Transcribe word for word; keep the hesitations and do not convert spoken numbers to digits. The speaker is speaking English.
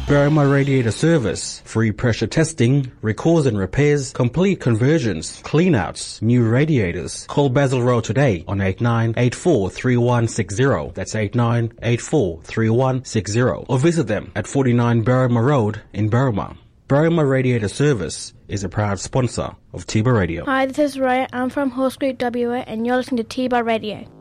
Berrima Radiator Service. Free pressure testing, recalls and repairs, complete conversions, cleanouts, new radiators. Call Basil Road today on eight nine eight four three one six zero. That's eight nine eight four three one six zero. Or visit them at forty-nine Berrima Road in Berrima. Berrima Radiator Service is a proud sponsor of T B A R Radio. Hi, this is Roy. I'm from Horse Creek, W A, and you're listening to T B A R Radio.